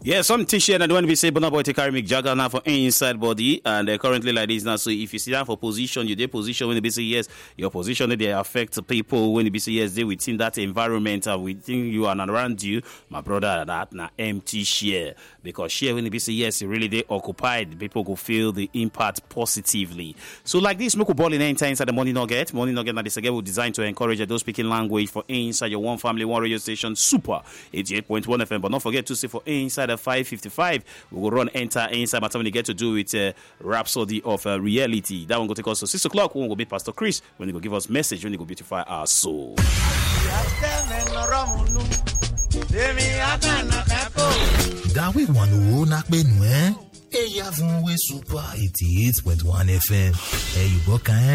Yeah, some t-shirt and the one we say Burna Boy to carry Mick Jagger now for inside body and currently like this now. So if you sit down for position, you dey position when they say yes, your position they affect people when they say yes, they within that environment within you and around you. My brother, that na empty share because share when they say yes, it really they occupied. People go feel the impact positively. So like this, make a ball in enter inside the Money Nugget. Money Nugget now this again will designed to encourage those speaking language for inside your one family, one radio station, Super 88.1 FM. But don't forget to say for inside 5:55, we will run enter inside matter when you get to do with Rhapsody of Reality. That one go take us to 6 o'clock. One will be Pastor Chris when he will give us message when he will beautify our soul. That we want to knock me, eh? Hey, you have Super 88.1 FM. Hey, you book,